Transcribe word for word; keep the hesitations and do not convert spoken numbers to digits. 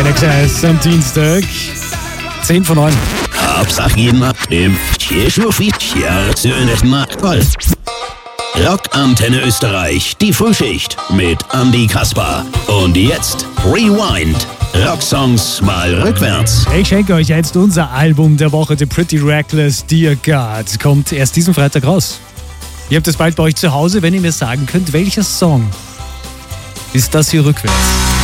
Access am Dienstag. zehn von neun. Hauptsache jeden abnehmen. Hier schuffi, hier zöhnet Markvoll. Rockantenne Österreich, die Frühschicht mit Andy Kaspar. Und jetzt Rewind. Rocksongs mal rückwärts. Ich schenke euch jetzt unser Album der Woche, The Pretty Reckless Dear God. Kommt erst diesen Freitag raus. Ihr habt es bald bei euch zu Hause, wenn ihr mir sagen könnt, welcher Song ist das hier rückwärts.